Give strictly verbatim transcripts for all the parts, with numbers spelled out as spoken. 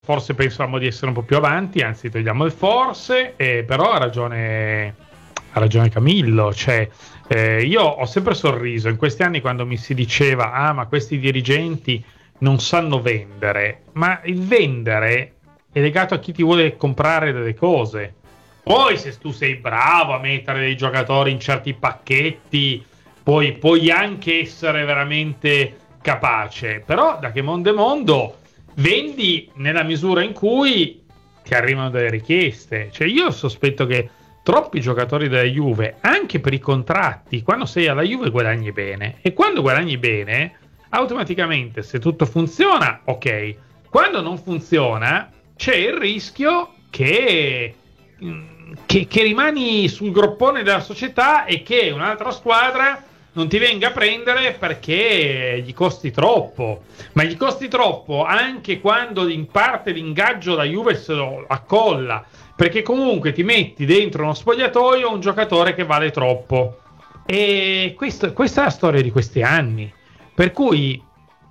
forse pensavamo di essere un po' più avanti, anzi togliamo il forse, eh, però ha ragione, ha ragione Camillo, cioè eh, io ho sempre sorriso in questi anni quando mi si diceva ah ma questi dirigenti non sanno vendere, ma il vendere è legato a chi ti vuole comprare delle cose. Poi se tu sei bravo a mettere dei giocatori in certi pacchetti, poi puoi anche essere veramente capace, però da che mondo è mondo vendi nella misura in cui ti arrivano delle richieste. Cioè io sospetto che troppi giocatori della Juve, anche per i contratti, quando sei alla Juve guadagni bene, e quando guadagni bene automaticamente se tutto funziona ok, quando non funziona c'è il rischio che, che, che rimani sul groppone della società e che un'altra squadra non ti venga a prendere perché gli costi troppo, ma gli costi troppo anche quando in parte l'ingaggio la Juve se lo accolla, perché comunque ti metti dentro uno spogliatoio un giocatore che vale troppo, e questo, questa è la storia di questi anni, per cui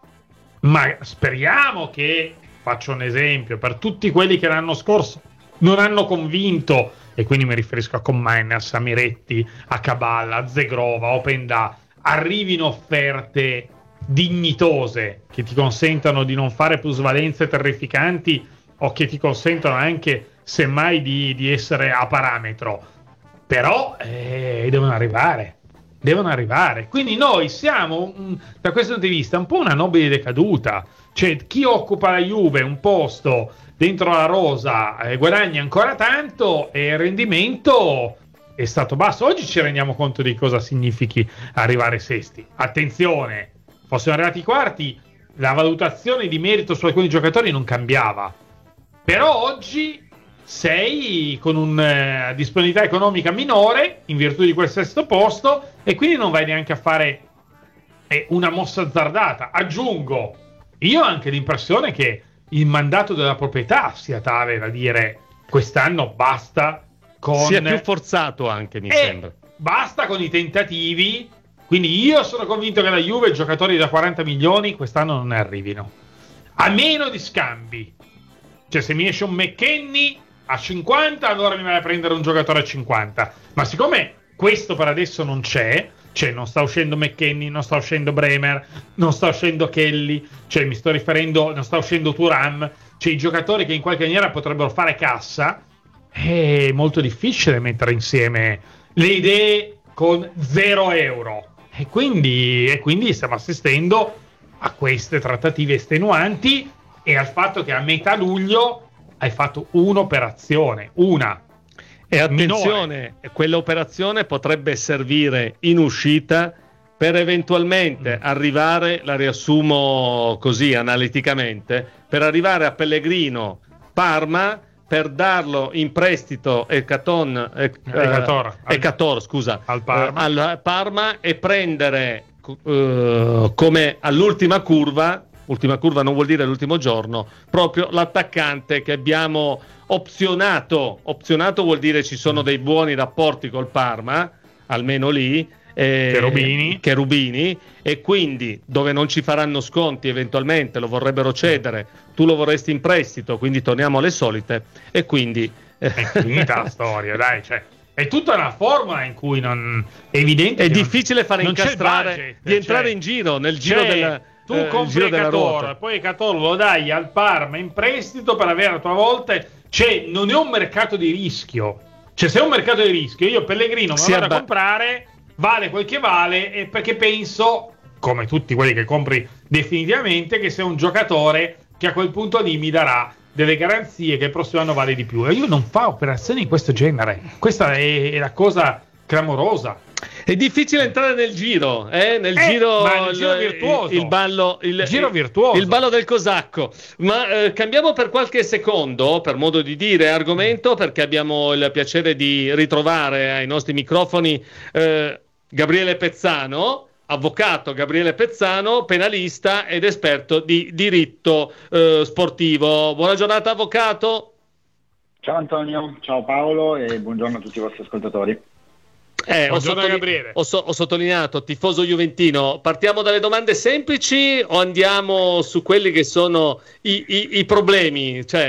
ma speriamo che, faccio un esempio, per tutti quelli che l'anno scorso non hanno convinto, e quindi mi riferisco a Commeiners, a Miretti, a Caballa, a Zegrova, a Openda, arrivino offerte dignitose che ti consentano di non fare plusvalenze terrificanti o che ti consentono anche semmai di, di essere a parametro, però eh, devono arrivare devono arrivare, quindi noi siamo mh, da questo punto di vista un po' una nobile decaduta, cioè chi occupa la Juve un posto dentro la rosa eh, guadagna ancora tanto e il rendimento è stato basso. Oggi ci rendiamo conto di cosa significhi arrivare sesti. Attenzione, fossimo arrivati quarti, la valutazione di merito su alcuni giocatori non cambiava, però oggi sei con una eh, disponibilità economica minore in virtù di quel sesto posto e quindi non vai neanche a fare eh, una mossa azzardata. Aggiungo, io ho anche l'impressione che il mandato della proprietà sia tale da dire quest'anno basta con... sia più forzato anche, mi eh, sembra. Basta con i tentativi, quindi io sono convinto che la Juve giocatori da quaranta milioni quest'anno non ne arrivino, a meno di scambi. Cioè se mi esce un McKennie a cinquanta, allora mi vai a prendere un giocatore a cinquanta, ma siccome questo per adesso non c'è, cioè non sta uscendo McKennie, non sta uscendo Bremer, non sta uscendo Kelly, cioè mi sto riferendo, non sta uscendo Thuram, cioè i giocatori che in qualche maniera potrebbero fare cassa, è molto difficile mettere insieme le idee con zero euro, e quindi, e quindi stiamo assistendo a queste trattative estenuanti e al fatto che a metà luglio hai fatto un'operazione, una. E attenzione, minore. Quell'operazione potrebbe servire in uscita per eventualmente mm. arrivare, la riassumo così analiticamente, per arrivare a Pellegrino Parma, per darlo in prestito Ecaton, eh, Ecator, eh, Ecator scusa, al Parma. Eh, al Parma e prendere eh, come all'ultima curva, ultima curva non vuol dire l'ultimo giorno, proprio l'attaccante che abbiamo opzionato. Opzionato vuol dire ci sono dei buoni rapporti col Parma, almeno lì, eh, Cherubini. Cherubini, e quindi dove non ci faranno sconti eventualmente lo vorrebbero cedere, tu lo vorresti in prestito, quindi torniamo alle solite, e quindi è finita la storia, dai, cioè è tutta una formula in cui non è evidente, è che difficile non, fare non incastrare budget, di entrare cioè, in giro nel giro cioè, del tu eh, compri Ecator, poi Ecator lo dai al Parma in prestito per avere a tua volta, cioè non è un mercato di rischio, cioè se è un mercato di rischio io Pellegrino me lo vado abba- a comprare, vale quel che vale, e perché penso, come tutti quelli che compri definitivamente, che sia un giocatore che a quel punto lì mi darà delle garanzie che il prossimo anno vale di più, e io non fa operazioni di questo genere. Questa è, è la cosa clamorosa. È difficile entrare nel giro, eh? nel eh, giro, ma nel giro il, virtuoso, il ballo, il, giro il, virtuoso, il ballo del cosacco. Ma eh, cambiamo per qualche secondo, per modo di dire, argomento, perché abbiamo il piacere di ritrovare ai nostri microfoni eh, Gabriele Pezzano, avvocato Gabriele Pezzano, penalista ed esperto di diritto eh, sportivo. Buona giornata, avvocato. Ciao Antonio, ciao Paolo e buongiorno a tutti i vostri ascoltatori. Eh, ho, Buongiorno, sottoli- Gabriele. ho so- ho sottolineato, tifoso juventino. Partiamo dalle domande semplici o andiamo su quelli che sono i, i- i problemi? Cioè,